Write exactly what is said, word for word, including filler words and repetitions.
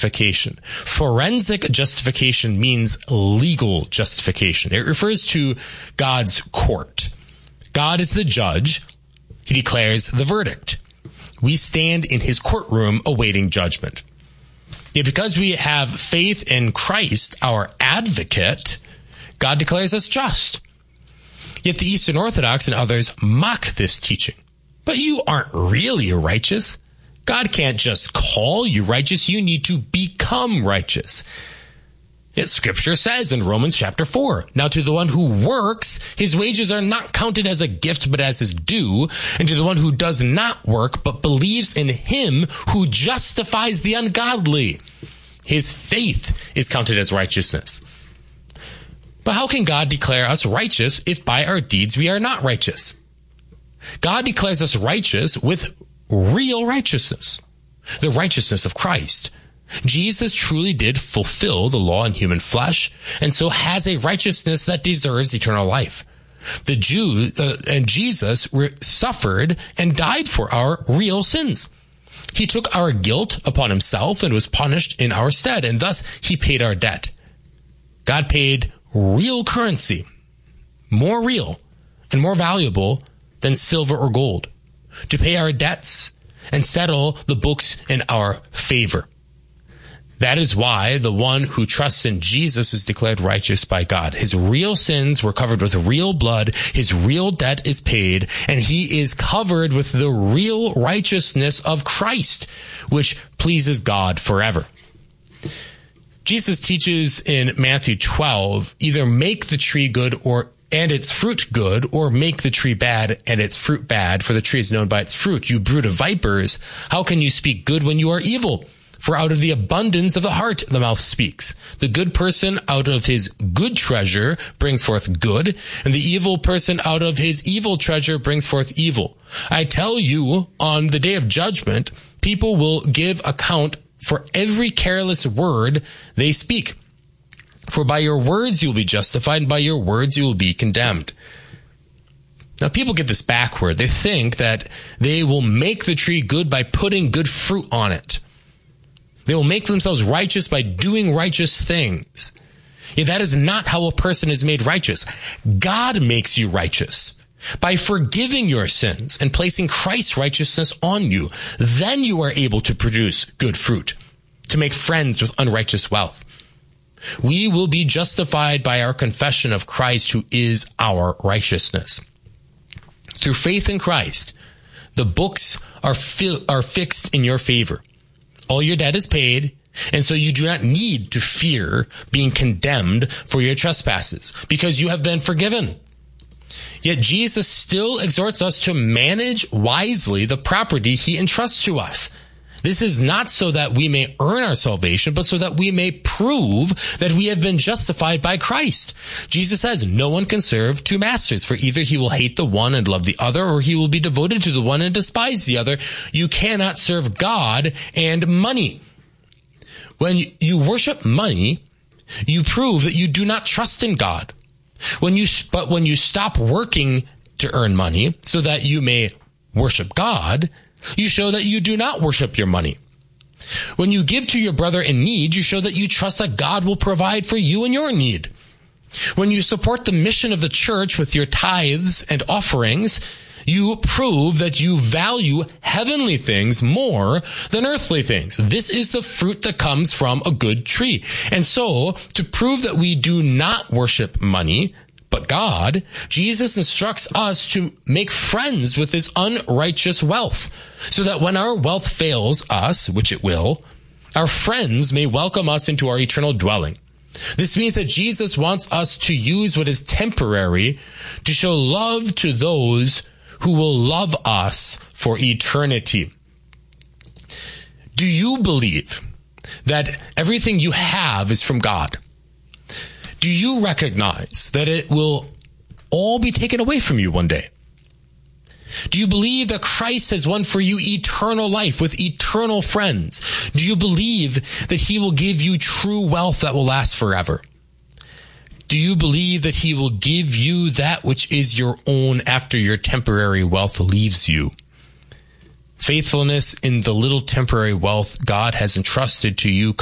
justification. Forensic justification means legal justification. It refers to God's court. God is the judge. He declares the verdict. We stand in his courtroom awaiting judgment. Yet because we have faith in Christ, our advocate, God declares us just. Yet the Eastern Orthodox and others mock this teaching. But you aren't really righteous. God can't just call you righteous. You need to become righteous. Yet Scripture says in Romans chapter four, now to the one who works, his wages are not counted as a gift, but as his due. And to the one who does not work, but believes in him who justifies the ungodly, his faith is counted as righteousness. But how can God declare us righteous if by our deeds we are not righteous? God declares us righteous with real righteousness, the righteousness of Christ. Jesus truly did fulfill the law in human flesh, and so has a righteousness that deserves eternal life. The Jew uh, and Jesus re- suffered and died for our real sins. He took our guilt upon himself and was punished in our stead, and thus he paid our debt. God paid real currency, more real and more valuable than silver or gold, to pay our debts and settle the books in our favor. That is why the one who trusts in Jesus is declared righteous by God. His real sins were covered with real blood. His real debt is paid, and he is covered with the real righteousness of Christ, which pleases God forever. Jesus teaches in Matthew twelve, either make the tree good or and its fruit good, or make the tree bad and its fruit bad, for the tree is known by its fruit. You brood of vipers, how can you speak good when you are evil? For out of the abundance of the heart the mouth speaks. The good person out of his good treasure brings forth good, and the evil person out of his evil treasure brings forth evil. I tell you, on the day of judgment, people will give account for every careless word they speak. For by your words you will be justified, and by your words you will be condemned. Now people get this backward. They think that they will make the tree good by putting good fruit on it. They will make themselves righteous by doing righteous things. Yet that is not how a person is made righteous. God makes you righteous by forgiving your sins and placing Christ's righteousness on you. Then you are able to produce good fruit, to make friends with unrighteous wealth. We will be justified by our confession of Christ, who is our righteousness. Through faith in Christ, the books are fi- are fixed in your favor. All your debt is paid, and so you do not need to fear being condemned for your trespasses, because you have been forgiven. Yet Jesus still exhorts us to manage wisely the property he entrusts to us. This is not so that we may earn our salvation, but so that we may prove that we have been justified by Christ. Jesus says, no one can serve two masters, for either he will hate the one and love the other, or he will be devoted to the one and despise the other. You cannot serve God and money. When you worship money, you prove that you do not trust in God. When you, but when you stop working to earn money so that you may worship God, you show that you do not worship your money. When you give to your brother in need, you show that you trust that God will provide for you and your need. When you support the mission of the church with your tithes and offerings, you prove that you value heavenly things more than earthly things. This is the fruit that comes from a good tree. And so, to prove that we do not worship money, but God, Jesus instructs us to make friends with his unrighteous wealth, so that when our wealth fails us, which it will, our friends may welcome us into our eternal dwelling. This means that Jesus wants us to use what is temporary to show love to those who will love us for eternity. Do you believe that everything you have is from God? Do you recognize that it will all be taken away from you one day? Do you believe that Christ has won for you eternal life with eternal friends? Do you believe that he will give you true wealth that will last forever? Do you believe that he will give you that which is your own after your temporary wealth leaves you? Faithfulness in the little temporary wealth God has entrusted to you